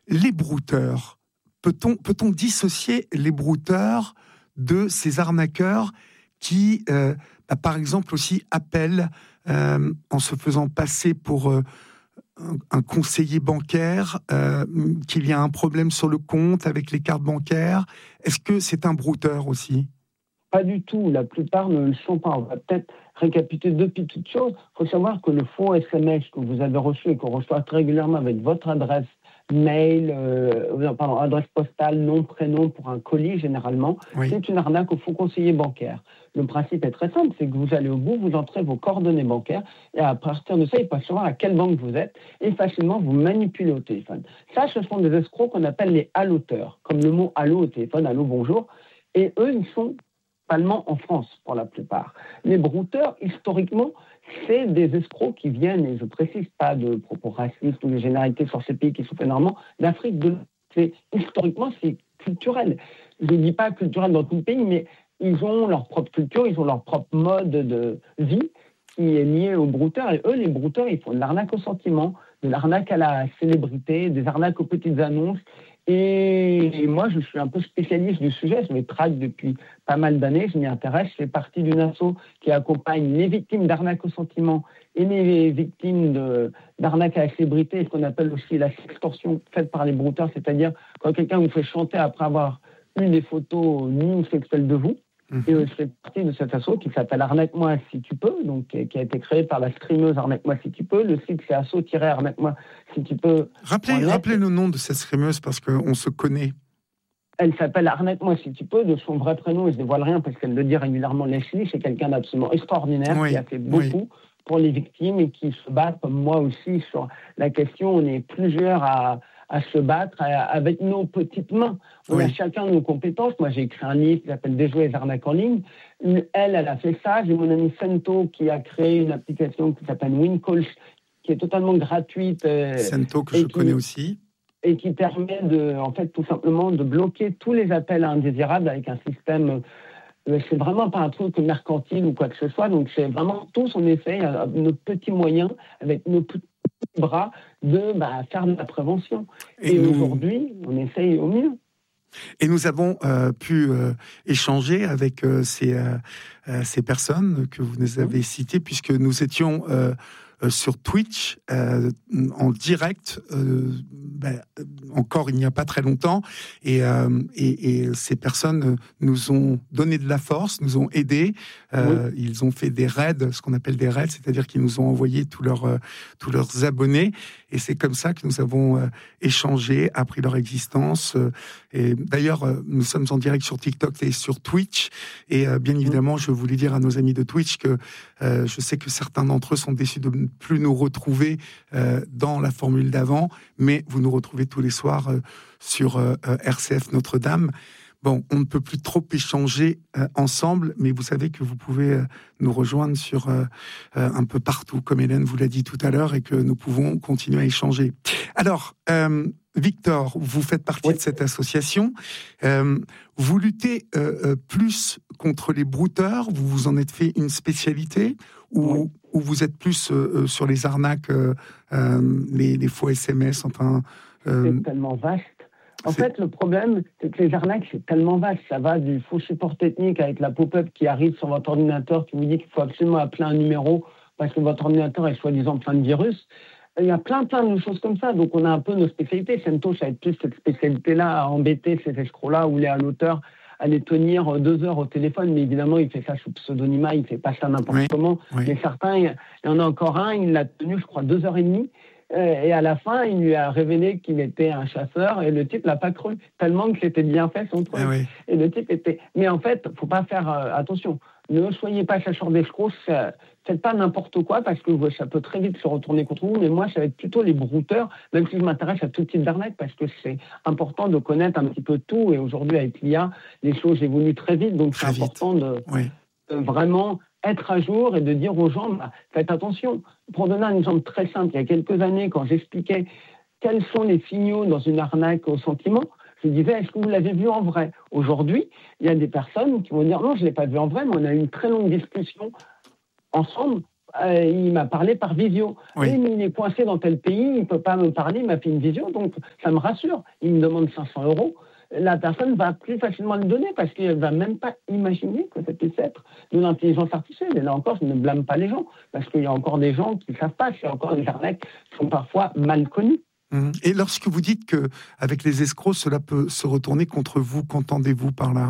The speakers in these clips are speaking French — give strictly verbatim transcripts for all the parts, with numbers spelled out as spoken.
les brouteurs, peut-on, peut-on dissocier les brouteurs de ces arnaqueurs qui, euh, bah, par exemple, aussi appellent euh, en se faisant passer pour euh, un, un conseiller bancaire, euh, qu'il y a un problème sur le compte avec les cartes bancaires. Est-ce que c'est un brouteur aussi ? Pas du tout, la plupart ne le sont pas. On va peut-être récapituler deux petites choses. Il faut savoir que le faux S M S que vous avez reçu et qu'on reçoit très régulièrement avec votre adresse mail, euh, pardon, adresse postale, nom, prénom pour un colis généralement, oui. C'est une arnaque au faux conseiller bancaire. Le principe est très simple, c'est que vous allez au bout, vous entrez vos coordonnées bancaires et à partir de ça, ils peuvent savoir à quelle banque vous êtes et facilement vous manipuler au téléphone. Ça, ce sont des escrocs qu'on appelle les alloteurs, comme le mot allô au téléphone, allô, bonjour. Et eux, ils sont allemand en France, pour la plupart. Les brouteurs, historiquement, c'est des escrocs qui viennent, et je précise pas de propos racistes ou de généralités sur ces pays qui souffrent énormément, d'Afrique de l'Ouest. Historiquement, c'est culturel. Je ne dis pas culturel dans tout le pays, mais ils ont leur propre culture, ils ont leur propre mode de vie qui est lié aux brouteurs. Et eux, les brouteurs, ils font de l'arnaque au sentiment, de l'arnaque à la célébrité, des arnaques aux petites annonces. Et moi, je suis un peu spécialiste du sujet. Je me traque depuis pas mal d'années. Je m'y intéresse. Je fais partie d'une asso qui accompagne les victimes d'arnaque au sentiment et les victimes de, d'arnaque à la célébrité, ce qu'on appelle aussi la sextorsion faite par les brouteurs, c'est-à-dire quand quelqu'un vous fait chanter après avoir eu des photos nues ou sexuelles de vous. Mmh. Et je fais partie de cet asso qui s'appelle Arnaque-moi si tu peux, donc qui a été créé par la streameuse Arnaque-moi si tu peux. Le site c'est asso-arnaque-moi si tu peux. Rappelez, rappelez le nom de cette streameuse parce qu'on se connaît. Elle s'appelle Arnaque-moi si tu peux, de son vrai prénom, et je ne dévoile rien parce qu'elle le dit régulièrement. Leslie, c'est quelqu'un d'absolument extraordinaire oui, qui a fait beaucoup oui. pour les victimes et qui se bat comme moi aussi sur la question. On est plusieurs à à se battre avec nos petites mains. On oui. a chacun nos compétences. Moi, j'ai écrit un livre qui s'appelle « Déjouer les arnaques en ligne ». Elle, elle a fait ça. J'ai mon ami Sento qui a créé une application qui s'appelle WinCall, qui est totalement gratuite. Sento, que je qui, connais aussi. Et qui permet, de, en fait, tout simplement de bloquer tous les appels indésirables avec un système... C'est vraiment pas un truc mercantile ou quoi que ce soit. Donc, c'est vraiment tous, on essaie, avec nos petits moyens, avec nos petits bras, de bah, faire de la prévention. Et, Et nous... aujourd'hui, on essaye au mieux. Et nous avons euh, pu euh, échanger avec euh, ces, euh, ces personnes que vous nous avez citées, puisque nous étions euh, sur Twitch euh, en direct, euh, ben, encore il n'y a pas très longtemps, et, euh, et, et ces personnes nous ont donné de la force, nous ont aidés. Euh, oui. Ils ont fait des raids, ce qu'on appelle des raids, c'est-à-dire qu'ils nous ont envoyé tous leurs euh, tous leurs abonnés, et c'est comme ça que nous avons euh, échangé, appris leur existence. Euh, et d'ailleurs, euh, nous sommes en direct sur TikTok et sur Twitch, et euh, bien évidemment, je voulais dire à nos amis de Twitch que euh, je sais que certains d'entre eux sont déçus de ne plus nous retrouver euh, dans la formule d'avant, mais vous nous retrouvez tous les soirs euh, sur euh, R C F Notre-Dame. Bon, on ne peut plus trop échanger euh, ensemble, mais vous savez que vous pouvez euh, nous rejoindre sur euh, euh, un peu partout, comme Hélène vous l'a dit tout à l'heure, et que nous pouvons continuer à échanger. Alors, euh, Victor, vous faites partie oui. de cette association. Euh, vous luttez euh, euh, plus contre les brouteurs. Vous vous en êtes fait une spécialité, ou, oui. ou vous êtes plus euh, sur les arnaques, euh, euh, les, les faux S M S, enfin... Euh, c'est tellement vaste. En c'est... fait, le problème, c'est que les arnaques, c'est tellement vaste. Ça va du faux support technique avec la pop-up qui arrive sur votre ordinateur qui vous dit qu'il faut absolument appeler un numéro parce que votre ordinateur est soi-disant plein de virus. Il y a plein, plein de choses comme ça. Donc, on a un peu nos spécialités. Sento, ça va être plus cette spécialité-là à embêter ces escrocs-là où les alloteurs allaient tenir deux heures au téléphone. Mais évidemment, il fait ça sous pseudonymat. Il ne fait pas ça n'importe oui, comment. Oui. Mais certains, il y en a encore un, il l'a tenu, je crois, deux heures et demie. Et à la fin, il lui a révélé qu'il était un chasseur et le type l'a pas cru, tellement que c'était bien fait son truc. Ah oui. Et le type était... Mais en fait, faut pas faire euh, attention. Ne soyez pas chasseur d'escrocs, faites pas n'importe quoi parce que ça peut très vite se retourner contre vous. Mais moi, ça va être plutôt les brouteurs, même si je m'intéresse à tout type d'arnaque parce que c'est important de connaître un petit peu tout. Et aujourd'hui, avec l'I A, les choses évoluent très vite. Donc, très c'est vite. important de, oui. de vraiment... être à jour et de dire aux gens, bah, faites attention. Pour donner un exemple très simple, il y a quelques années, quand j'expliquais quels sont les signaux dans une arnaque au sentiment, je disais, est-ce que vous l'avez vu en vrai ? Aujourd'hui, il y a des personnes qui vont dire, non, je ne l'ai pas vu en vrai, mais on a eu une très longue discussion ensemble euh, il m'a parlé par visio. Oui. Oui, mais il est coincé dans tel pays, il ne peut pas me parler, il m'a fait une visio, donc ça me rassure. Il me demande cinq cents euros. La personne va plus facilement le donner parce qu'elle ne va même pas imaginer que ça puisse être de l'intelligence artificielle. Et là encore, je ne blâme pas les gens parce qu'il y a encore des gens qui ne savent pas. Il y a encore des arnaques qui sont parfois mal connues. Mmh. Et lorsque vous dites qu'avec les escrocs, cela peut se retourner contre vous, qu'entendez-vous par là ?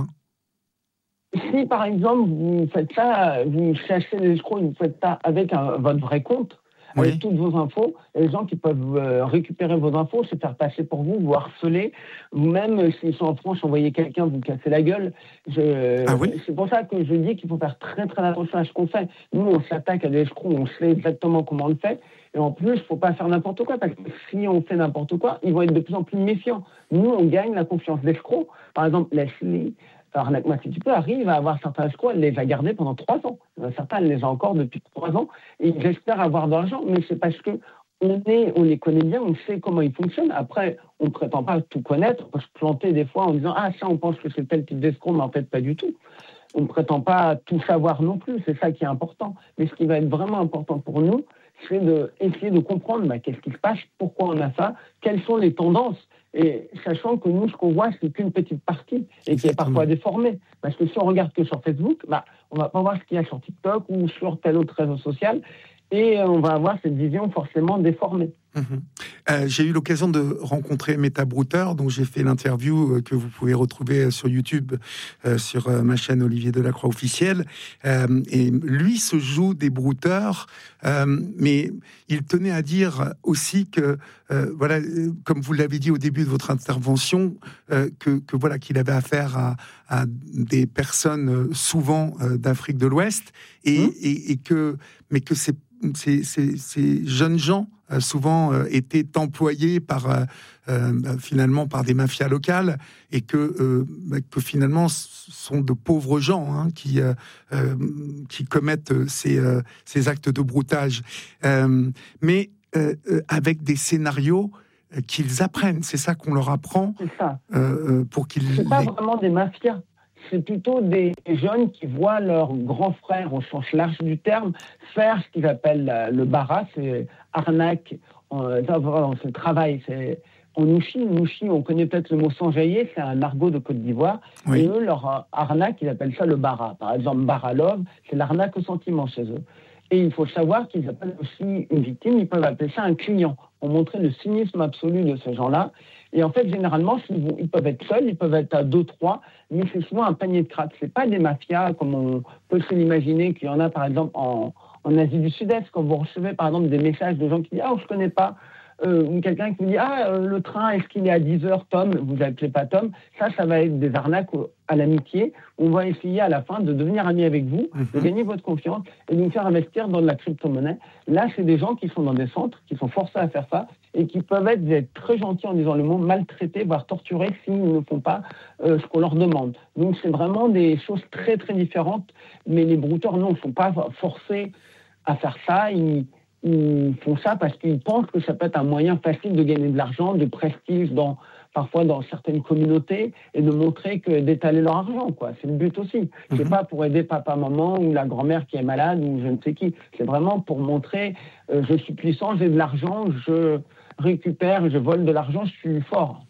Si, par exemple, vous faites ça, vous cherchez les escrocs, vous faites ça avec un, votre vrai compte, oui. avec toutes vos infos, les gens qui peuvent euh, récupérer vos infos, se faire passer pour vous, vous harceler, vous-même, euh, s'ils sont en France, envoyer quelqu'un, vous casser la gueule. Je, ah oui c'est pour ça que je dis qu'il faut faire très très attention à ce qu'on fait. Nous, on s'attaque à des escrocs, on sait exactement comment on le fait. Et en plus, il ne faut pas faire n'importe quoi, parce que si on fait n'importe quoi, ils vont être de plus en plus méfiants. Nous, on gagne la confiance d'escrocs. Par exemple, Leslie, Arnaque-moi si tu peux, arrive à avoir certains escrocs, elle les a gardés pendant trois ans. Certains, elle les a encore depuis trois ans, et ils espèrent avoir de l'argent, mais c'est parce que on, est, on les connaît bien, on sait comment ils fonctionnent. Après, on ne prétend pas tout connaître, on peut se planter des fois en disant « Ah, ça, on pense que c'est tel type d'escroc, mais en fait, pas du tout ». On ne prétend pas tout savoir non plus, c'est ça qui est important. Mais ce qui va être vraiment important pour nous, c'est d'essayer de comprendre bah, qu'est-ce qui se passe, pourquoi on a ça, quelles sont les tendances. Et sachant que nous, ce qu'on voit, c'est qu'une petite partie et qui est parfois déformée. Parce que si on regarde que sur Facebook, bah, on ne va pas voir ce qu'il y a sur TikTok ou sur tel autre réseau social. Et on va avoir cette vision forcément déformée. Mmh. Euh, j'ai eu l'occasion de rencontrer Meta Brouter, dont j'ai fait l'interview euh, que vous pouvez retrouver sur YouTube, euh, sur euh, ma chaîne Olivier Delacroix officielle. Euh, et lui se joue des brouteurs, euh, mais il tenait à dire aussi que, euh, voilà, comme vous l'avez dit au début de votre intervention, euh, que, que voilà qu'il avait affaire à, à des personnes souvent euh, d'Afrique de l'Ouest, et, mmh. et, et que, mais que c'est Ces, ces, ces jeunes gens euh, souvent euh, étaient employés par euh, euh, finalement par des mafias locales, et que, euh, que finalement sont de pauvres gens hein, qui, euh, euh, qui commettent ces, euh, ces actes de broutage, euh, mais euh, avec des scénarios qu'ils apprennent. C'est ça qu'on leur apprend. C'est ça. Euh, pour qu'ils. C'est pas les... vraiment des mafias. C'est plutôt des jeunes qui voient leur grand frère, au sens large du terme, faire ce qu'ils appellent le bara, c'est arnaque, euh, c'est le travail, c'est en Nouchi. Nouchi, on connaît peut-être le mot s'enjailler, c'est un argot de Côte d'Ivoire. Oui. Et eux, leur arnaque, ils appellent ça le bara. Par exemple, bara love, c'est l'arnaque au sentiment chez eux. Et il faut savoir qu'ils appellent aussi une victime, ils peuvent appeler ça un client, pour montrer le cynisme absolu de ces gens-là. Et en fait, généralement, ils peuvent être seuls, ils peuvent être à deux, trois, mais c'est souvent un panier de crack. Ce n'est pas des mafias comme on peut se l'imaginer, qu'il y en a par exemple en, en Asie du Sud-Est, quand vous recevez par exemple des messages de gens qui disent « Ah, je ne connais pas », euh, ou quelqu'un qui vous dit « Ah, euh, le train, est-ce qu'il est à dix heures, Tom ?» Vous n'appelez pas Tom. Ça, ça va être des arnaques à l'amitié. On va essayer à la fin de devenir amis avec vous, mm-hmm. de gagner votre confiance et de vous faire investir dans de la crypto-monnaie. Là, c'est des gens qui sont dans des centres, qui sont forcés à faire ça et qui peuvent être, être très gentils en disant le mot, maltraités, voire torturés s'ils ne font pas euh, ce qu'on leur demande. Donc, c'est vraiment des choses très, très différentes. Mais les brouteurs, non, ne sont pas forcés à faire ça. Ils, ils font ça parce qu'ils pensent que ça peut être un moyen facile de gagner de l'argent, de prestige, dans, parfois dans certaines communautés, et de montrer que d'étaler leur argent, quoi. C'est le but aussi. Mm-hmm. C'est pas pour aider papa, maman ou la grand-mère qui est malade ou je ne sais qui. C'est vraiment pour montrer euh, je suis puissant, j'ai de l'argent, je récupère, je vole de l'argent, je suis fort.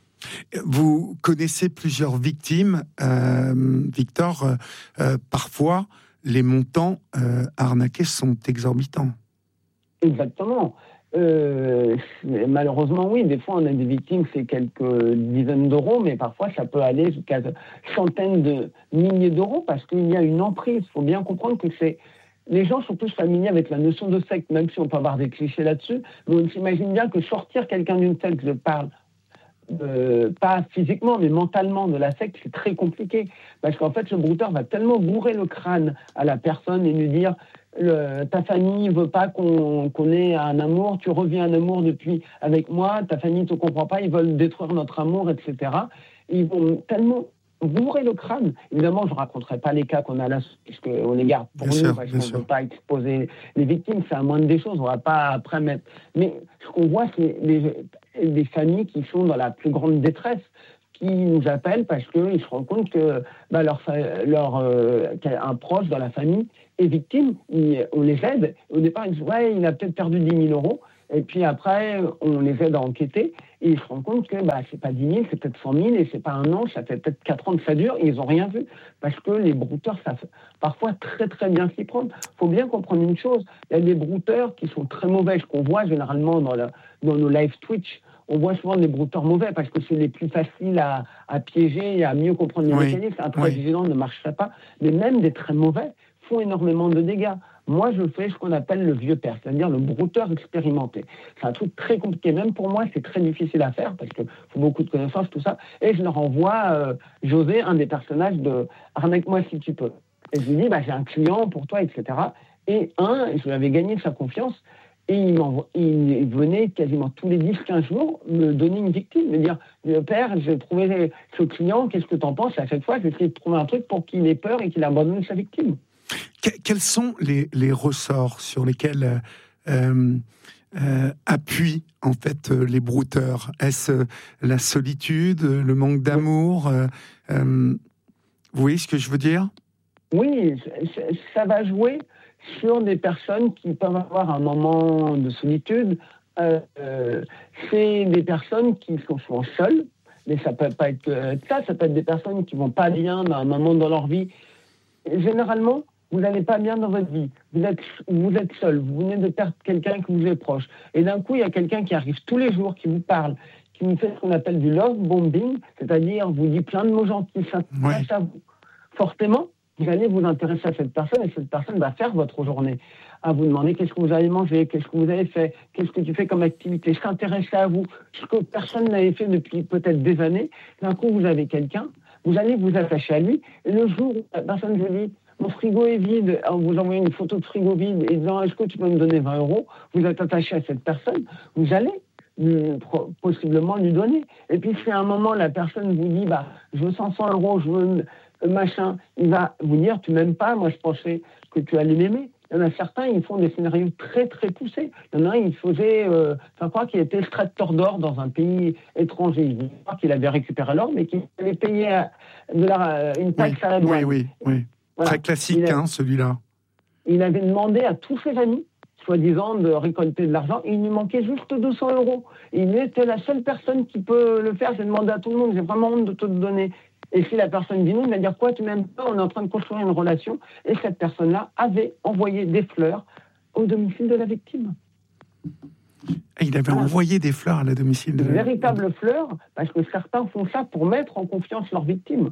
Vous connaissez plusieurs victimes, euh, Victor. Euh, parfois, les montants euh, arnaqués sont exorbitants. Exactement. Euh, malheureusement, oui, des fois on a des victimes, c'est quelques dizaines d'euros, mais parfois ça peut aller jusqu'à centaines de milliers d'euros parce qu'il y a une emprise. Il faut bien comprendre que c'est... Les gens sont tous familiers avec la notion de secte, même si on peut avoir des clichés là-dessus, mais on s'imagine bien que sortir quelqu'un d'une secte, je parle euh, pas physiquement, mais mentalement de la secte, c'est très compliqué. Parce qu'en fait, le brouteur va tellement bourrer le crâne à la personne et lui dire... Le, ta famille ne veut pas qu'on, qu'on ait un amour, tu reviens un amour depuis avec moi, ta famille ne te comprend pas, ils veulent détruire notre amour, et cetera. Ils vont tellement bourrer le crâne. Évidemment, je ne raconterai pas les cas qu'on a là, puisqu'on les garde pour bien nous, sûr, parce qu'on ne veut pas exposer les victimes, c'est la moindre des choses, on ne va pas après mettre... Mais ce qu'on voit, c'est les, les familles qui sont dans la plus grande détresse, qui nous appellent parce qu'ils se rendent compte que bah, leur, leur, euh, un proche dans la famille est victime. Il, on les aide. Au départ, ils disent ouais, il a peut-être perdu dix mille euros. Et puis après, on les aide à enquêter et ils se rendent compte que bah, c'est pas dix mille, c'est peut-être cent mille et c'est pas un an, ça fait peut-être quatre ans que ça dure et ils n'ont rien vu. Parce que les brouteurs savent parfois très très bien s'y prendre. Il faut bien comprendre une chose, il y a des brouteurs qui sont très mauvais, ce qu'on voit généralement dans, la, dans nos live Twitch. On voit souvent des brouteurs mauvais parce que c'est les plus faciles à, à piéger et à mieux comprendre les oui. mécanismes. Un très oui. vigilant ne marcherait pas. Mais même des très mauvais font énormément de dégâts. Moi, je fais ce qu'on appelle le vieux père, c'est-à-dire le brouteur expérimenté. C'est un truc très compliqué. Même pour moi, c'est très difficile à faire parce qu'il faut beaucoup de connaissances, tout ça. Et je leur envoie euh, José, un des personnages de « Arnaque-moi si tu peux ». Et je lui dis bah, « J'ai un client pour toi, et cetera » Et un, je lui avais gagné sa confiance. Et il, il venait quasiment tous les dix quinze jours me donner une victime, me dire « Père, j'ai trouvé ce client, qu'est-ce que tu en penses ?» À chaque fois, j'essaie de trouver un truc pour qu'il ait peur et qu'il abandonne sa victime. Quels sont les, les ressorts sur lesquels euh, euh, appuient en fait les brouteurs ? Est-ce la solitude, le manque d'amour euh, euh, Vous voyez ce que je veux dire ? Oui, ça va jouer sur des personnes qui peuvent avoir un moment de solitude. Euh, euh, c'est des personnes qui sont souvent seules, mais ça peut pas être ça, ça peut être des personnes qui vont pas bien à un moment dans leur vie. Généralement, vous n'allez pas bien dans votre vie, vous êtes, vous êtes seul, vous venez de perdre quelqu'un qui vous est proche, et d'un coup, il y a quelqu'un qui arrive tous les jours, qui vous parle, qui vous fait ce qu'on appelle du love bombing, c'est-à-dire vous dit plein de mots gentils, s'intéresse ouais. à vous. Forcément, vous allez vous intéresser à cette personne, et cette personne va faire votre journée, à vous demander qu'est-ce que vous avez mangé, qu'est-ce que vous avez fait, qu'est-ce que tu fais comme activité, s'intéresser à vous, ce que personne n'avait fait depuis peut-être des années. D'un coup, vous avez quelqu'un, vous allez vous attacher à lui, et le jour où la personne vous dit mon frigo est vide, en vous envoyant une photo de frigo vide et disant est-ce que tu peux me donner vingt euros, vous êtes attaché à cette personne, vous allez lui, possiblement lui donner. Et puis si à un moment la personne vous dit bah je veux cinq cents euros, je veux machin, il va vous dire tu m'aimes pas, moi je pensais que tu allais m'aimer. Il y en a certains, ils font des scénarios très très poussés. Il y en a un, il faisait, euh, enfin quoi, qu'il était extracteur d'or dans un pays étranger. Il disait pas qu'il avait récupéré l'or, mais qu'il avait payé de la, une taxe oui, à la douane. Oui, oui, oui. Voilà. Très classique, a, hein, celui-là. Il avait demandé à tous ses amis, soi-disant, de récolter de l'argent, et il lui manquait juste deux cents euros. Et il était la seule personne qui peut le faire. J'ai demandé à tout le monde, j'ai vraiment honte de te le donner. Et si la personne dit non, il va dire quoi, tu m'aimes pas, on est en train de construire une relation. Et cette personne-là avait envoyé des fleurs au domicile de la victime. Et il avait voilà. envoyé des fleurs à la domicile de la victime. Des véritables de... fleurs, parce que certains font ça pour mettre en confiance leur victime.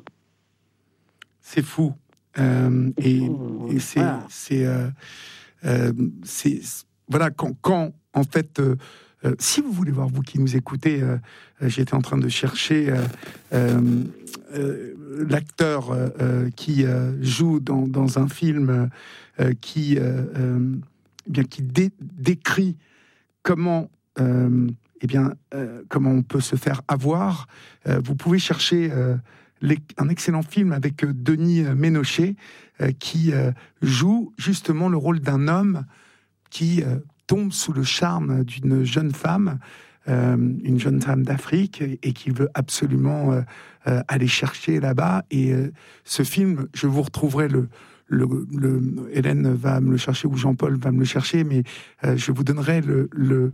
C'est fou. Euh, et, et c'est, voilà. c'est, euh, euh, c'est, voilà, quand, quand en fait, euh, euh, si vous voulez voir, vous qui nous écoutez, euh, j'étais en train de chercher euh, euh, euh, l'acteur euh, qui euh, joue dans, dans un film euh, qui, euh, euh, eh bien, qui dé- décrit comment, euh, eh bien, euh, comment on peut se faire avoir. Euh, vous pouvez chercher. Euh, un excellent film avec Denis Ménochet euh, qui euh, joue justement le rôle d'un homme qui euh, tombe sous le charme d'une jeune femme, euh, une jeune femme d'Afrique, et, et qui veut absolument euh, euh, aller chercher là-bas. Et euh, ce film, je vous retrouverai le, le, le Hélène va me le chercher ou Jean-Paul va me le chercher, mais euh, je vous donnerai le, le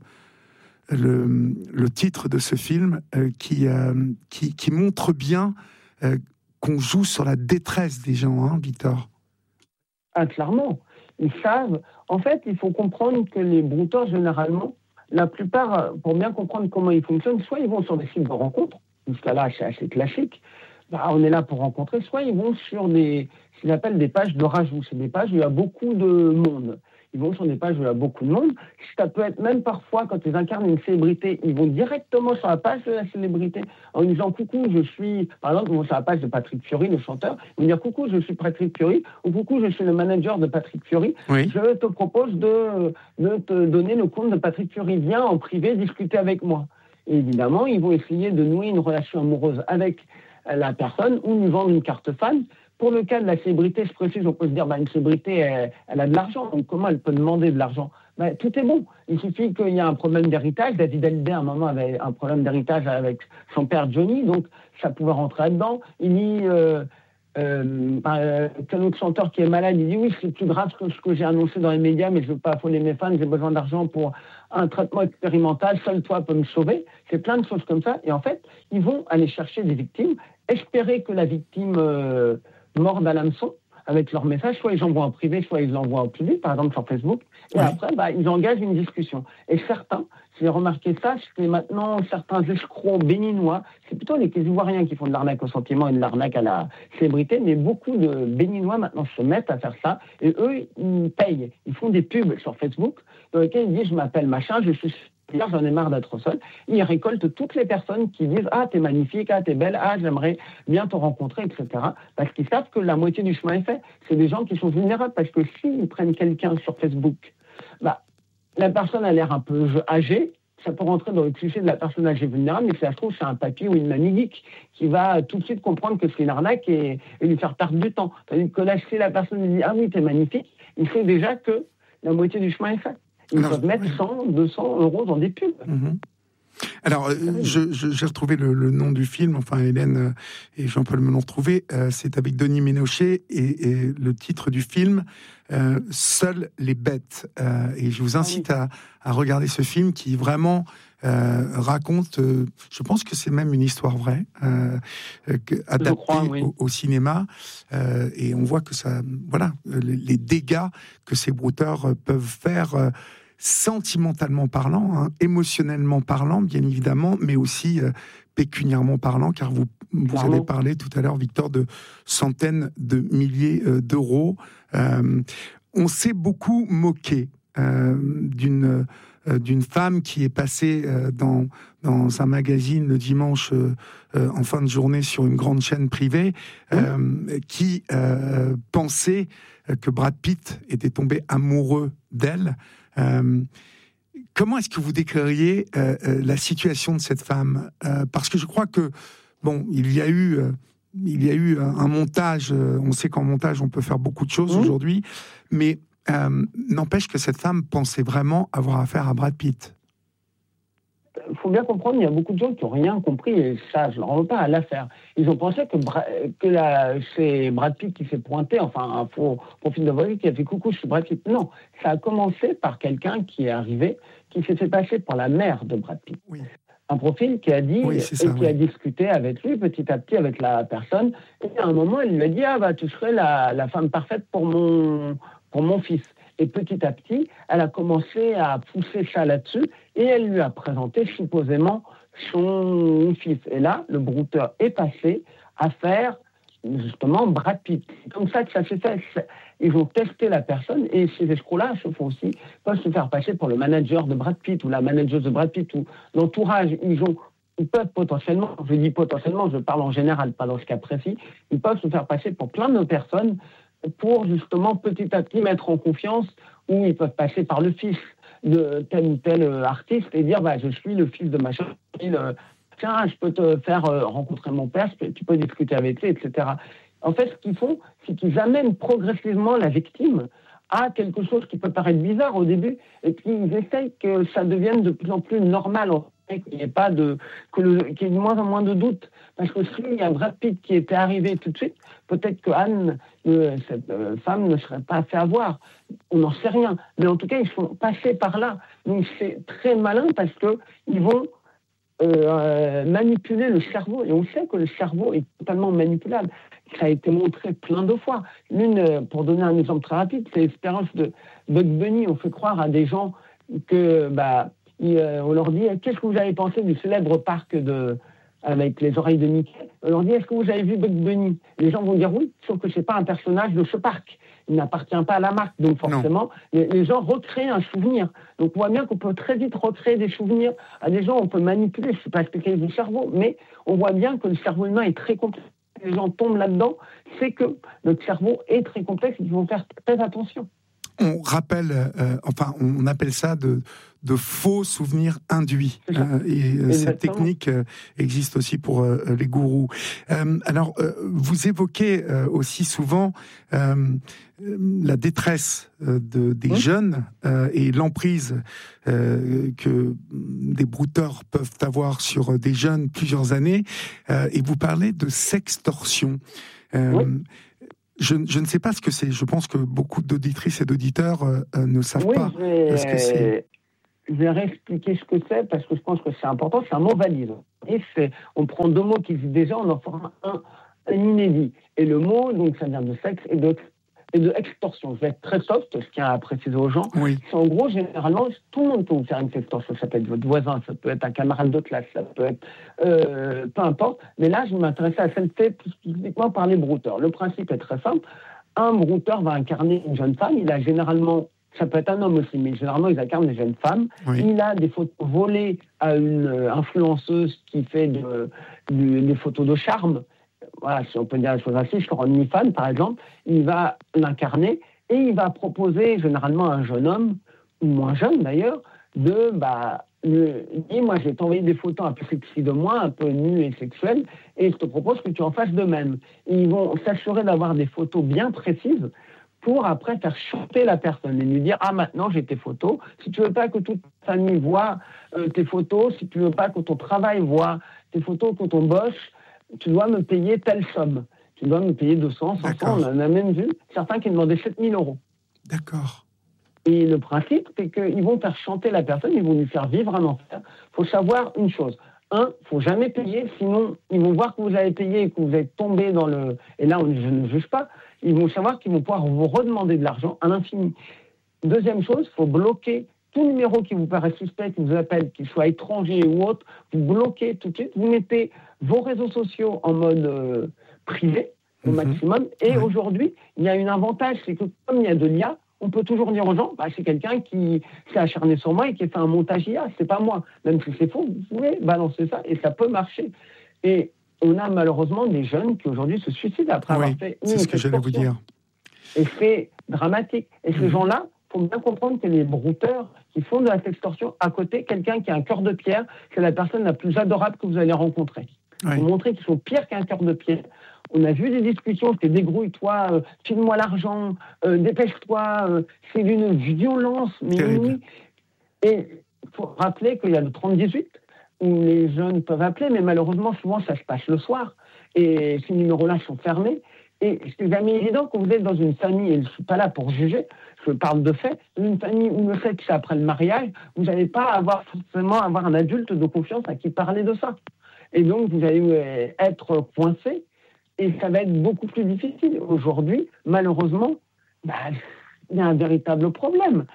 le, le titre de ce film euh, qui, euh, qui qui montre bien Euh, qu'on joue sur la détresse des gens, hein, Victor. Ah, clairement. Ils savent. En fait, il faut comprendre que les brouteurs, généralement, la plupart, pour bien comprendre comment ils fonctionnent, soit ils vont sur des sites de rencontres, jusqu'à là, c'est assez classique. Bah, on est là pour rencontrer, soit ils vont sur des, ce qu'ils appellent des pages de rajout. C'est des pages où il y a beaucoup de monde. Ils vont sur des pages où il y a beaucoup de monde. Ça peut être même parfois, quand ils incarnent une célébrité, ils vont directement sur la page de la célébrité en disant « Coucou, je suis... » Par exemple, ils vont sur la page de Patrick Fiori, le chanteur. Ils vont dire « Coucou, je suis Patrick Fiori » ou « Coucou, je suis le manager de Patrick Fiori. Oui. Je te propose de, de te donner le compte de Patrick Fiori. Viens en privé discuter avec moi. » Et évidemment, ils vont essayer de nouer une relation amoureuse avec la personne ou nous vendre une carte fan. Pour le cas de la célébrité, je précise, on peut se dire, bah, une célébrité, elle, elle a de l'argent. Donc, comment elle peut demander de l'argent ? bah, tout est bon. Il suffit qu'il y ait un problème d'héritage. David Hallyday, à un moment, avait un problème d'héritage avec son père Johnny, donc ça pouvait rentrer là-dedans. Il dit, euh, euh, euh, qu'un autre chanteur qui est malade, il dit oui, c'est plus grave que ce que j'ai annoncé dans les médias, mais je ne veux pas affoler mes fans, j'ai besoin d'argent pour un traitement expérimental, seul toi peux me sauver. C'est plein de choses comme ça. Et en fait, ils vont aller chercher des victimes, espérer que la victime euh, morde à l'hameçon avec leur message, soit ils envoient en privé, soit ils l'envoient en public, par exemple sur Facebook, et oui. après, bah, ils engagent une discussion. Et certains, j'ai remarqué ça, c'est maintenant certains escrocs béninois, c'est plutôt les Ivoiriens qui font de l'arnaque au sentiment et de l'arnaque à la célébrité, mais beaucoup de béninois maintenant se mettent à faire ça, et eux, ils payent, ils font des pubs sur Facebook, dans lesquels ils disent, je m'appelle machin, je suis... j'en ai marre d'être seul. Ils récoltent toutes les personnes qui disent « Ah, t'es magnifique, ah, t'es belle, ah, j'aimerais bien te rencontrer, et cetera » Parce qu'ils savent que la moitié du chemin est fait. C'est des gens qui sont vulnérables, parce que s'ils prennent quelqu'un sur Facebook, bah, la personne a l'air un peu âgée, ça peut rentrer dans le cliché de la personne âgée vulnérable, mais si ça se trouve, c'est un papy ou une mamie geek qui va tout de suite comprendre que c'est une arnaque et, et lui faire perdre du temps. Tandis que là, si la personne lui dit « Ah oui, t'es magnifique », il sait déjà que la moitié du chemin est fait. Ils Alors, peuvent mettre cent, deux cents euros dans des pubs. Mm-hmm. Alors, euh, je, je, j'ai retrouvé le, le nom du film, enfin Hélène euh, et Jean-Paul me l'ont retrouvé, euh, c'est avec Denis Ménochet, et, et le titre du film, euh, « Seules les bêtes euh, ». Et je vous incite ah oui. à, à regarder ce film qui vraiment euh, raconte, euh, je pense que c'est même une histoire vraie, euh, adaptée crois, oui. au, au cinéma, euh, et on voit que ça, voilà, les, les dégâts que ces brouteurs peuvent faire, euh, sentimentalement parlant, hein, émotionnellement parlant, bien évidemment, mais aussi euh, pécuniairement parlant, car vous, vous avez parlé tout à l'heure, Victor, de centaines de milliers euh, d'euros. Euh, on s'est beaucoup moqué euh, d'une euh, d'une femme qui est passée euh, dans dans un magazine le dimanche euh, euh, en fin de journée sur une grande chaîne privée, euh, mmh. qui euh, pensait que Brad Pitt était tombé amoureux d'elle. Euh, comment est-ce que vous décririez euh, euh, la situation de cette femme, euh, parce que je crois que bon, il y a eu, euh, il y a eu un, un montage. Euh, on sait qu'en montage, on peut faire beaucoup de choses mmh. aujourd'hui, mais euh, n'empêche que cette femme pensait vraiment avoir affaire à Brad Pitt. Il faut bien comprendre, il y a beaucoup de gens qui n'ont rien compris, et ça, je ne leur veux pas à l'affaire. Ils ont pensé que, Bra- que la, c'est Brad Pitt qui s'est pointé, enfin, un faux profil de voix qui a fait coucou, je suis Brad Pitt. Non, ça a commencé par quelqu'un qui est arrivé, qui s'est fait passer pour la mère de Brad Pitt. Oui. Un profil qui a dit, oui, ça, et qui oui. a discuté avec lui petit à petit avec la personne, et à un moment, il lui a dit, ah bah, tu serais la, la femme parfaite pour mon, pour mon fils. Et petit à petit, elle a commencé à pousser ça là-dessus, et elle lui a présenté supposément son fils. Et là, le brouteur est passé à faire justement Brad Pitt. C'est comme ça que ça s'est fait. Ils ont testé la personne, et ces escrocs-là se font aussi, peuvent se faire passer pour le manager de Brad Pitt ou la manageuse de Brad Pitt ou l'entourage. Ils ont Ils peuvent potentiellement, je dis potentiellement, je parle en général, pas dans ce cas précis, ils peuvent se faire passer pour plein de personnes pour justement petit à petit mettre en confiance, ou ils peuvent passer par le fils de tel ou tel artiste et dire bah, je suis le fils de machin, euh, tiens, je peux te faire euh, rencontrer mon père, tu peux discuter avec lui, et cetera. En fait, ce qu'ils font, c'est qu'ils amènent progressivement la victime à quelque chose qui peut paraître bizarre au début, et puis ils essayent que ça devienne de plus en plus normal, en fait, qu'il n'y ait pas de, que le, qu'il y ait de moins en moins de doutes. Parce que s'il y a Brad Pitt qui était arrivé tout de suite, peut-être que Anne, euh, cette euh, femme, ne serait pas fait avoir. On n'en sait rien. Mais en tout cas, ils sont passés par là. Donc c'est très malin parce qu'ils vont euh, manipuler le cerveau. Et on sait que le cerveau est totalement manipulable. Ça a été montré plein de fois. L'une, pour donner un exemple très rapide, c'est l'expérience de Bugs Bunny. On fait croire à des gens que, bah, y, euh, on leur dit, qu'est-ce que vous avez pensé du célèbre parc de, avec les oreilles de Mickey? On leur dit, est-ce que vous avez vu Bugs Bunny? Les gens vont dire oui, sauf que c'est pas un personnage de ce parc. Il n'appartient pas à la marque. Donc forcément, les, les gens recréent un souvenir. Donc on voit bien qu'on peut très vite recréer des souvenirs à des gens. On peut manipuler, je ne sais pas expliquer du cerveau, mais on voit bien que le cerveau humain est très complexe. Les gens tombent là-dedans, c'est que notre cerveau est très complexe et qu'il faut faire très attention. on rappelle, euh, enfin, on appelle ça de, de faux souvenirs induits. Euh, et euh, cette technique euh, existe aussi pour euh, les gourous. Euh, alors, euh, vous évoquez euh, aussi souvent euh, la détresse euh, de, des oui. jeunes euh, et l'emprise euh, que des brouteurs peuvent avoir sur des jeunes plusieurs années. Euh, et vous parlez de sextorsion. Euh, oui. Je, je ne sais pas ce que c'est. Je pense que beaucoup d'auditrices et d'auditeurs euh, ne savent oui, pas vais, ce que c'est. Je vais réexpliquer ce que c'est parce que je pense que c'est important. C'est un mot valise. Et c'est, on prend deux mots qui existent déjà, on en forme un, un inédit. Et le mot, donc, ça vient de sexe et de, et de extorsion. Je vais être très soft, je tiens à préciser aux gens. Oui. C'est en gros, généralement, tout le monde peut vous faire une extorsion. Ça peut être votre voisin, ça peut être un camarade de classe, ça peut être euh, peu importe. Mais là, je m'intéressais à celle faite plus spécifiquement par les brouteurs. Le principe est très simple. Un brouteur va incarner une jeune femme. Il a généralement, ça peut être un homme aussi, mais généralement, ils incarnent des jeunes femmes. Oui. Il a des photos volées à une influenceuse qui fait de, de, des photos de charme. Voilà, si on peut dire des choses ainsi, sur OnlyFans, par exemple, il va l'incarner et il va proposer généralement à un jeune homme, ou moins jeune d'ailleurs, de, bah, le, dit, moi, je vais t'envoyer des photos un peu sexy de moi, un peu nues et sexuelles, et je te propose que tu en fasses de même. Et ils vont s'assurer d'avoir des photos bien précises pour après faire chanter la personne et lui dire « Ah, maintenant, j'ai tes photos. Si tu veux pas que toute ta famille voit euh, tes photos, si tu veux pas que ton travail voit tes photos, que ton boss, tu dois me payer telle somme. Tu dois me payer deux cents, cinq cents. » On en a même vu certains qui demandaient sept mille euros. D'accord. Et le principe, c'est qu'ils vont faire chanter la personne, ils vont lui faire vivre un enfer. Il faut savoir une chose. Un, il ne faut jamais payer, sinon ils vont voir que vous avez payé et que vous êtes tombé dans le... Et là, on, je ne juge pas. Ils vont savoir qu'ils vont pouvoir vous redemander de l'argent à l'infini. Deuxième chose, il faut bloquer tout numéro qui vous paraît suspect, qui vous appelle, qu'il soit étranger ou autre. Vous bloquez tout de suite. Vous mettez vos réseaux sociaux en mode euh, privé, au mmh. maximum. Et mmh. aujourd'hui, il y a un avantage, c'est que comme il y a de l'I A, on peut toujours dire aux gens, bah, c'est quelqu'un qui s'est acharné sur moi et qui a fait un montage I A, c'est pas moi. Même si c'est faux, vous pouvez balancer ça et ça peut marcher. Et on a malheureusement des jeunes qui aujourd'hui se suicident après oui, avoir fait une c'est ce que j'allais vous dire. Et c'est dramatique. Et ces mmh. gens-là, il faut bien comprendre que les brouteurs qui font de la sextorsion, à côté, quelqu'un qui a un cœur de pierre, c'est la personne la plus adorable que vous allez rencontrer. Oui. Pour montrer qu'ils sont pires qu'un cœur de pierre. On a vu des discussions, c'était dégrouille-toi, euh, file-moi l'argent, euh, dépêche-toi, euh, c'est d'une violence. Mais oui. Et il faut rappeler qu'il y a le trente dix-huit, où les jeunes peuvent appeler, mais malheureusement, souvent, ça se passe le soir. Et ces numéros-là sont fermés. Et c'est jamais évident que vous êtes dans une famille, et je ne suis pas là pour juger, je parle de fait, une famille où le sexe, c'est après le mariage, vous n'allez pas avoir forcément avoir un adulte de confiance à qui parler de ça. Et donc, vous allez être coincé. Et ça va être beaucoup plus difficile. Aujourd'hui, malheureusement, bah, il y a un véritable problème.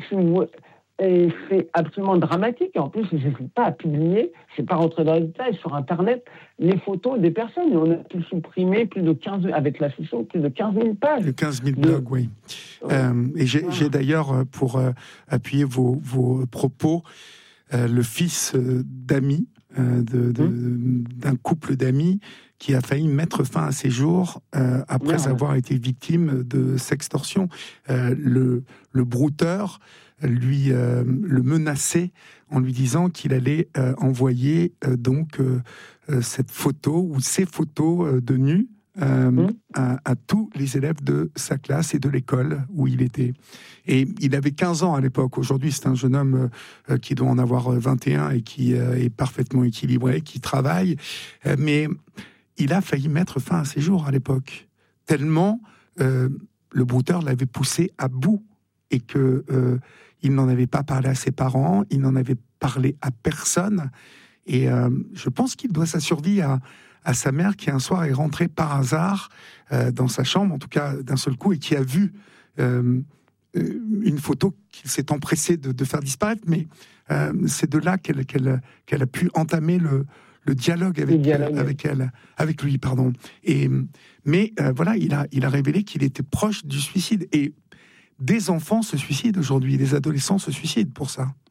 Et c'est absolument dramatique. Et en plus, je n'hésite pas à publier, je ne vais pas rentrer dans les détails, sur Internet, les photos des personnes. Et on a pu supprimer plus de quinze, avec la fiction, plus de quinze mille pages. De quinze mille blogs, de... oui. Ouais. Euh, et j'ai, j'ai d'ailleurs, pour euh, appuyer vos, vos propos, euh, le fils euh, d'amis, euh, de, de, mmh. d'un couple d'amis, qui a failli mettre fin à ses jours euh, après ouais, avoir ouais. été victime de sextorsion. Euh, le, le brouteur lui euh, le menaçait en lui disant qu'il allait euh, envoyer euh, donc euh, euh, cette photo ou ces photos euh, de nu euh, mmh. à, à tous les élèves de sa classe et de l'école où il était. Et il avait quinze ans à l'époque. Aujourd'hui, c'est un jeune homme euh, qui doit en avoir vingt et un et qui euh, est parfaitement équilibré, qui travaille. Euh, mais il a failli mettre fin à ses jours à l'époque, tellement euh, le brouteur l'avait poussé à bout et que euh, il n'en avait pas parlé à ses parents, il n'en avait parlé à personne. Et euh, je pense qu'il doit sa survie à, à sa mère qui un soir est rentrée par hasard euh, dans sa chambre, en tout cas d'un seul coup, et qui a vu euh, une photo qu'il s'est empressé de, de faire disparaître. Mais euh, c'est de là qu'elle, qu'elle, qu'elle a pu entamer le le dialogue avec, le dialogue. Euh, avec elle, avec lui, pardon. Et, mais euh, voilà, il a, il a révélé qu'il était proche du suicide. Et des enfants se suicident aujourd'hui, des adolescents se suicident pour ça.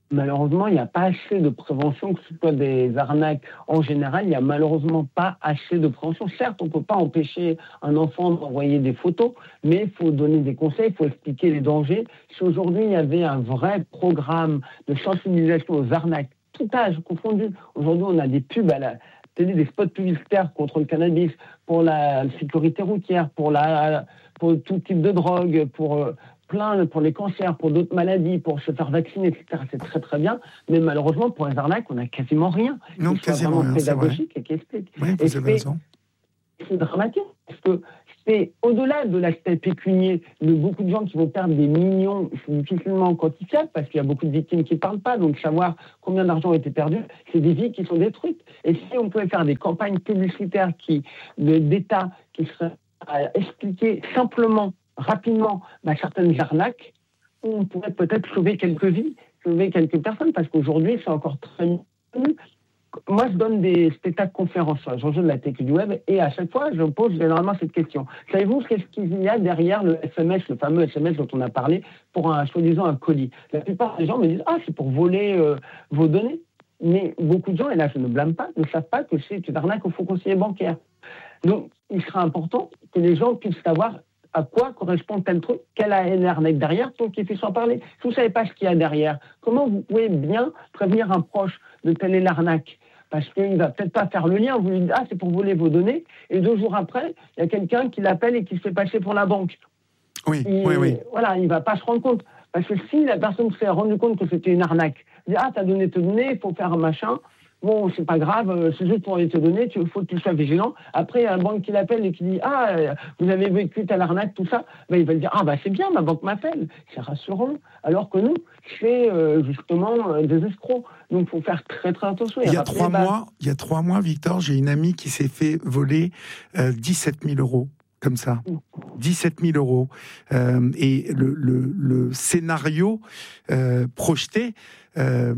Malheureusement, il n'y a pas assez de prévention, que ce soit des arnaques en général, il n'y a malheureusement pas assez de prévention. Certes, on ne peut pas empêcher un enfant d'envoyer des photos, mais il faut donner des conseils, il faut expliquer les dangers. Si aujourd'hui il y avait un vrai programme de sensibilisation aux arnaques, tout âge confondu, aujourd'hui on a des pubs à la télé, des spots publicitaires contre le cannabis, pour la sécurité routière, pour, la, pour tout type de drogue, pour... plein pour les cancers, pour d'autres maladies, pour se faire vacciner, et cetera. C'est très très bien, mais malheureusement pour les arnaques, on n'a quasiment rien. Non, qui quasiment rien, c'est vrai. Et qui explique. Oui, vous et avez raison. C'est dramatique, parce que c'est au-delà de l'aspect pécunier, de beaucoup de gens qui vont perdre des millions, c'est difficilement quantifiable, parce qu'il y a beaucoup de victimes qui ne parlent pas, donc savoir combien d'argent a été perdu, c'est des vies qui sont détruites. Et si on pouvait faire des campagnes publicitaires qui, d'État qui seraient à expliquer simplement rapidement bah, certaines arnaques, on pourrait peut-être sauver quelques vies, sauver quelques personnes, parce qu'aujourd'hui, c'est encore très connu. Moi, je donne des spectacles conférences sur les enjeux de la tech et du web, et à chaque fois, je pose généralement cette question. Savez-vous qu'est-ce qu'il y a derrière le S M S, le fameux S M S dont on a parlé, pour un, soi-disant, un colis? La plupart des gens me disent « Ah, c'est pour voler euh, vos données ». Mais beaucoup de gens, et là, je ne blâme pas, ne savent pas que c'est une arnaque au faux conseiller bancaire. Donc, il sera important que les gens puissent savoir à quoi correspond tel truc, quelle a une arnaque derrière, pour qu'ils puissent en parler. Si vous ne savez pas ce qu'il y a derrière, comment vous pouvez bien prévenir un proche de telle est l'arnaque? Parce qu'il ne va peut-être pas faire le lien, vous lui dites « Ah, c'est pour voler vos données », et deux jours après, il y a quelqu'un qui l'appelle et qui se fait passer pour la banque. Oui, et, oui, oui. Voilà, il ne va pas se rendre compte. Parce que si la personne s'est rendue compte que c'était une arnaque, il dit « Ah, t'as donné tes données, il faut faire un machin », bon, c'est pas grave, c'est juste pour les te donner, il faut que tu sois vigilant. Après, il y a la banque qui l'appelle et qui dit « Ah, vous avez vécu telle arnaque, tout ça », ben, il va dire « Ah, bah c'est bien, ma banque m'appelle », c'est rassurant. Alors que nous, c'est euh, justement euh, des escrocs. Donc, il faut faire très, très attention. Il y a trois mois, il y a trois mois, Victor, j'ai une amie qui s'est fait voler euh, dix-sept mille euros. Comme ça, dix-sept mille euros. Euh, et le, le, le scénario euh, projeté, euh,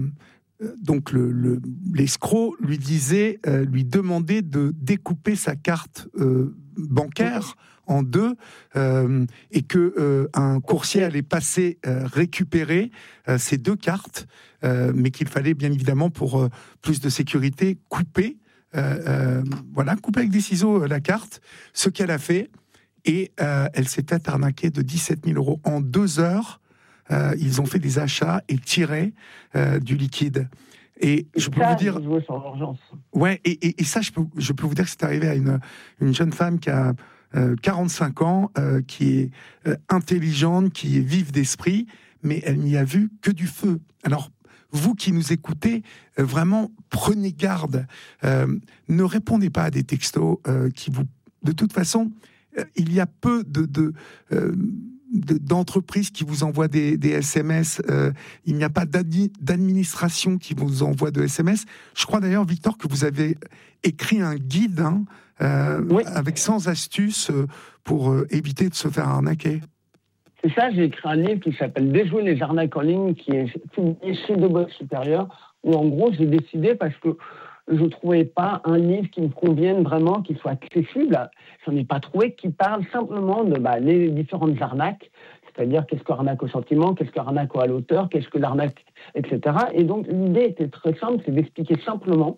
donc le, le, l'escroc lui disait, euh, lui demandait de découper sa carte euh, bancaire en deux, euh, et que euh, un coursier allait passer euh, récupérer euh, ces deux cartes, euh, mais qu'il fallait bien évidemment pour euh, plus de sécurité couper. Euh, euh, voilà, couper avec des ciseaux euh, la carte, ce qu'elle a fait, et euh, elle s'était arnaquée de dix-sept mille euros. En deux heures, euh, ils ont fait des achats et tiré euh, du liquide. Et, et je peux ça, vous dire... Ouais, et, et, et ça, je peux, je peux vous dire que c'est arrivé à une, une jeune femme qui a euh, quarante-cinq ans, euh, qui est euh, intelligente, qui est vive d'esprit, mais elle n'y a vu que du feu. Alors, vous qui nous écoutez, euh, vraiment, prenez garde. Euh, ne répondez pas à des textos euh, qui vous... De toute façon, euh, il y a peu de, de, euh, de, d'entreprises qui vous envoient des, des S M S. Euh, il n'y a pas d'admi- d'administration qui vous envoie de S M S. Je crois d'ailleurs, Victor, que vous avez écrit un guide hein, euh, oui. avec cent astuces pour euh, éviter de se faire arnaquer. C'est ça, j'ai écrit un livre qui s'appelle « Déjouer les arnaques en ligne » qui est publié chez De Bois Supérieur, où en gros j'ai décidé parce que je ne trouvais pas un livre qui me convienne vraiment, qui soit accessible. Je n'en ai pas trouvé, qui parle simplement de bah, les différentes arnaques, c'est-à-dire qu'est-ce que l'arnaque au sentiment, qu'est-ce que l'arnaque à l'auteur, qu'est-ce que l'arnaque, et cetera. Et donc l'idée était très simple, c'est d'expliquer simplement,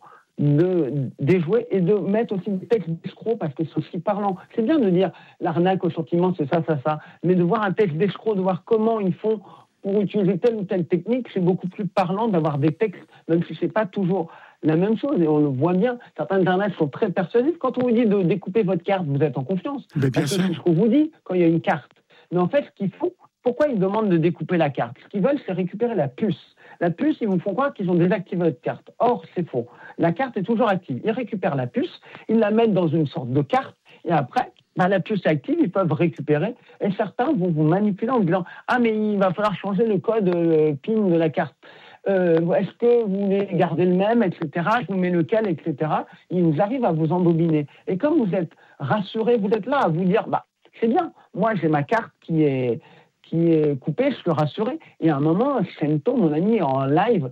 de déjouer et de mettre aussi des textes d'escrocs parce que c'est aussi parlant. C'est bien de dire l'arnaque au sentiment, c'est ça, ça, ça, mais de voir un texte d'escroc, de voir comment ils font pour utiliser telle ou telle technique, c'est beaucoup plus parlant d'avoir des textes, même si c'est pas toujours la même chose, et on le voit bien. Certaines arnaques sont très persuasives. Quand on vous dit de découper votre carte, vous êtes en confiance. Mais bien parce sûr. que c'est ce qu'on vous dit quand il y a une carte. Mais en fait, ce qu'ils font, pourquoi ils demandent de découper la carte? Ce qu'ils veulent, c'est récupérer la puce. La puce, ils vous font croire qu'ils ont désactivé votre carte. Or, c'est faux. La carte est toujours active. Ils récupèrent la puce, ils la mettent dans une sorte de carte, et après, bah, la puce est active, ils peuvent récupérer. Et certains vont vous manipuler en disant « Ah, mais il va falloir changer le code euh, PIN de la carte. Euh, est-ce que vous voulez garder le même, et cetera. Je vous mets lequel, et cetera. » Ils vous arrivent à vous embobiner. Et comme vous êtes rassurés, vous êtes là à vous dire bah, « C'est bien, moi j'ai ma carte qui est... » qui est coupé, je suis rassuré. Et à un moment, Sento, mon ami en live,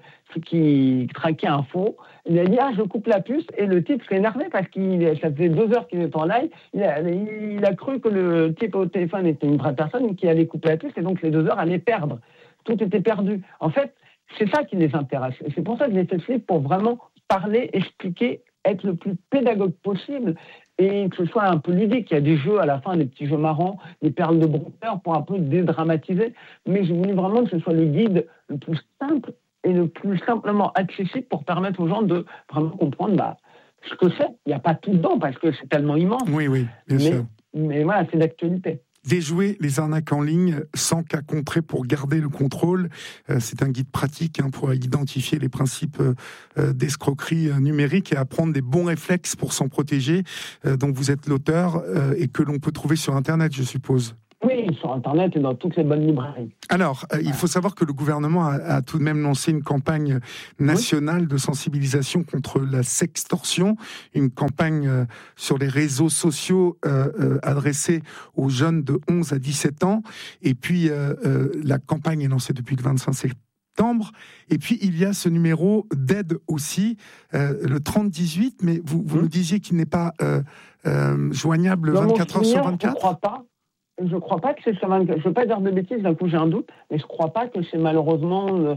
qui traquait un faux, il a dit « Ah, je coupe la puce ». Et le type s'est énervé parce que ça faisait deux heures qu'il était en live. Il a, il a cru que le type au téléphone était une vraie personne qui allait couper la puce et donc les deux heures allaient perdre. Tout était perdu. En fait, c'est ça qui les intéresse. Et c'est pour ça que j'ai fait ce livre, pour vraiment parler, expliquer, être le plus pédagogue possible et que ce soit un peu ludique. Il y a des jeux à la fin, des petits jeux marrants, des perles de bronzeur pour un peu dédramatiser. Mais je voulais vraiment que ce soit le guide le plus simple et le plus simplement accessible pour permettre aux gens de vraiment comprendre bah, ce que c'est. Il n'y a pas tout dedans parce que c'est tellement immense. Oui, oui, bien mais, sûr. Mais voilà, c'est d'actualité. Déjouer les arnaques en ligne sans cas concret pour garder le contrôle. Euh, c'est un guide pratique hein, pour identifier les principes euh, d'escroquerie euh, numérique et apprendre des bons réflexes pour s'en protéger. Euh, donc vous êtes l'auteur euh, et que l'on peut trouver sur Internet, je suppose. Oui, sur Internet et dans toutes les bonnes librairies. Alors, euh, il faut savoir que le gouvernement a, a tout de même lancé une campagne nationale de sensibilisation contre la sextorsion, une campagne euh, sur les réseaux sociaux euh, euh, adressée aux jeunes de onze à dix-sept ans. Et puis, euh, euh, la campagne est lancée depuis le vingt-cinq septembre. Et puis, il y a ce numéro d'aide aussi, euh, le trente dix-huit, mais vous, vous mmh. me disiez qu'il n'est pas euh, euh, joignable vingt-quatre heures sur vingt-quatre ? Je ne crois pas. Je ne crois pas que c'est sur vingt-quatre. Je ne veux pas dire de bêtises, d'un coup j'ai un doute, mais je ne crois pas que c'est malheureusement euh,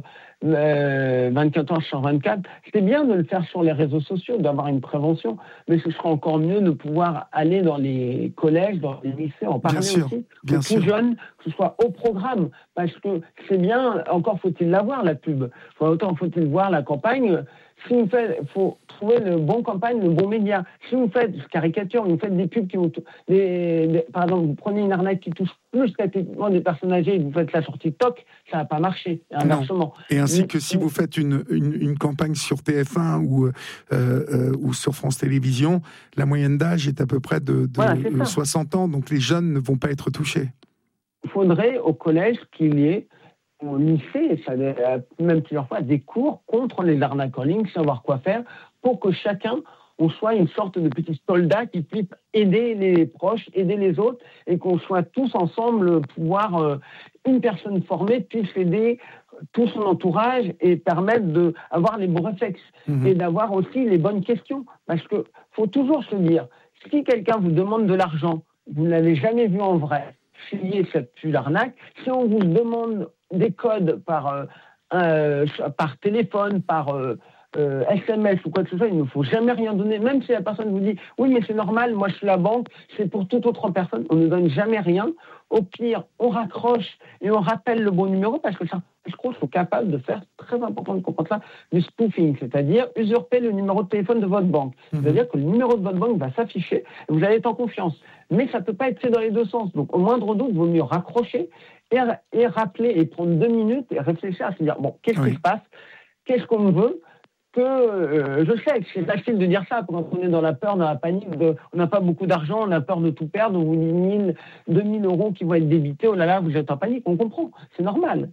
euh, vingt-quatre heures sur vingt-quatre. C'est bien de le faire sur les réseaux sociaux, d'avoir une prévention, mais ce serait encore mieux de pouvoir aller dans les collèges, dans les lycées, en parler bien sûr, aussi, bien aux sûr. plus jeunes, que ce soit au programme, parce que c'est bien, encore faut-il l'avoir, la pub. Enfin, autant faut-il voir la campagne. Si vous faites, faut trouver le bon campagne, le bon média. Si vous faites caricature, vous faites des pubs qui vont, des, des, par exemple, vous prenez une arnaque qui touche plus statistiquement des personnes âgées et vous faites ça sur TikTok, ça va pas marcher. Inversement. Et ainsi Mais, que si vous faites une, une, une campagne sur T F un ou, euh, euh, ou sur France Télévisions, la moyenne d'âge est à peu près de, de voilà, euh, soixante ans, donc les jeunes ne vont pas être touchés. Il faudrait au collège qu'il y ait au lycée, ça, même plusieurs fois, des cours contre les arnaques en ligne, savoir quoi faire, pour que chacun, on soit une sorte de petit soldat qui puisse aider les proches, aider les autres, et qu'on soit tous ensemble, pouvoir, euh, une personne formée puisse aider tout son entourage et permettre d'avoir les bons réflexes, mmh. et d'avoir aussi les bonnes questions. Parce qu'il faut toujours se dire, si quelqu'un vous demande de l'argent, vous ne l'avez jamais vu en vrai, fuyez cette pue l'arnaque. Si on vous demande des codes par, euh, euh, par téléphone, par euh, euh, S M S ou quoi que ce soit, il ne faut jamais rien donner. Même si la personne vous dit « Oui, mais c'est normal, moi je suis la banque, c'est pour toute autre personne », on ne donne jamais rien. Au pire, on raccroche et on rappelle le bon numéro parce que certains escrocs sont capables de faire, très important de comprendre ça, du spoofing, c'est-à-dire usurper le numéro de téléphone de votre banque. Mmh. C'est-à-dire que le numéro de votre banque va s'afficher et vous allez être en confiance. Mais ça ne peut pas être fait dans les deux sens. Donc, au moindre doute, il vaut mieux raccrocher et, et rappeler et prendre deux minutes et réfléchir à se dire, bon, qu'est-ce oui. qui se passe ? Qu'est-ce qu'on veut ? Que euh, je sais que c'est facile de dire ça quand on est dans la peur, dans la panique, de, on n'a pas beaucoup d'argent, on a peur de tout perdre, on vous dit mille, deux mille euros qui vont être débités, oh là là, vous êtes en panique, on comprend, c'est normal.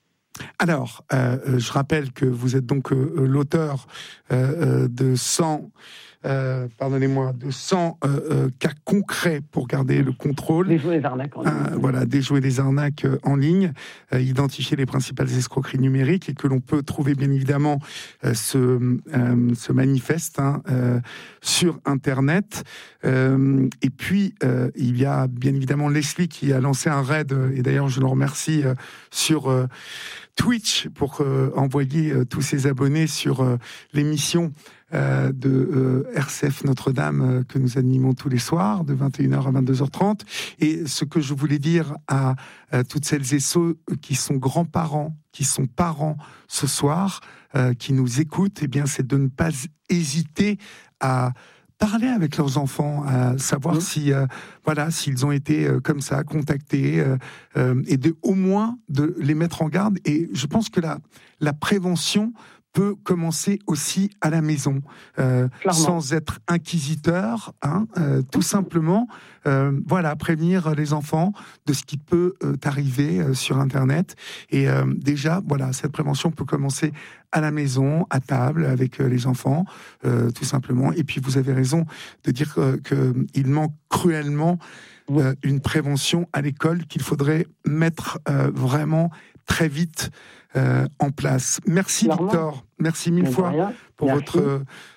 Alors, euh, je rappelle que vous êtes donc euh, l'auteur euh, de cent, euh, pardonnez-moi, de cent euh, euh, cas concrets pour garder le contrôle. Déjouer les arnaques en ligne. Euh, voilà, déjouer les arnaques euh, en ligne, euh, identifier les principales escroqueries numériques et que l'on peut trouver bien évidemment euh, ce, euh, ce manifeste hein, euh, sur Internet. Euh, et puis, euh, il y a bien évidemment Leslie qui a lancé un raid, et d'ailleurs je le remercie, euh, sur... Euh, Twitch pour euh, envoyer euh, tous ses abonnés sur euh, l'émission euh, de euh, R C F Notre-Dame euh, que nous animons tous les soirs de vingt et une heures à vingt-deux heures trente. Et ce que je voulais dire à, à toutes celles et ceux qui sont grands-parents, qui sont parents ce soir, euh, qui nous écoutent, eh bien, c'est de ne pas hésiter à parler avec leurs enfants, à savoir mmh. si, euh, voilà, s'ils ont été euh, comme ça contactés, euh, euh, et de au moins de les mettre en garde. Et je pense que la la prévention peut commencer aussi à la maison, euh, sans être inquisiteur, hein, euh, tout simplement, euh, voilà, prévenir les enfants de ce qui peut euh, arriver euh, sur Internet. Et euh, déjà, voilà, cette prévention peut commencer à la maison, à table, avec euh, les enfants, euh, tout simplement. Et puis, vous avez raison de dire euh, qu'il manque cruellement euh, une prévention à l'école qu'il faudrait mettre euh, vraiment très vite euh, en place. Merci Clairement. Victor, merci mille Mais fois pour Merci. votre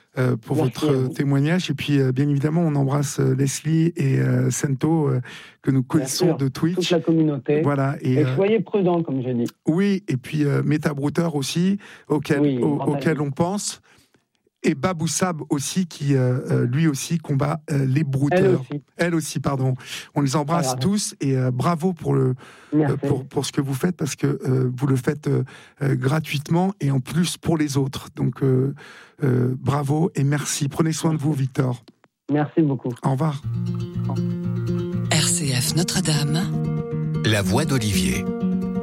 euh, pour Merci votre témoignage. Et puis, euh, bien évidemment, on embrasse euh, Leslie et euh, Sento, euh, que nous connaissons de Twitch. Toute la communauté. Voilà. Et, et euh, soyez prudents, comme j'ai dit. Oui, et puis euh, Metabrouter aussi, auquel, oui, au, auquel on pense. Et Babou Sab aussi, qui euh, lui aussi combat euh, les brouteurs. Elle aussi. Elle aussi, pardon. On les embrasse voilà. tous et euh, bravo pour, le, euh, pour, pour ce que vous faites, parce que euh, vous le faites euh, euh, gratuitement et en plus pour les autres. Donc euh, euh, bravo et merci. Prenez soin de vous, Victor. Merci beaucoup. Au revoir. R C F Notre-Dame. La voix d'Olivier.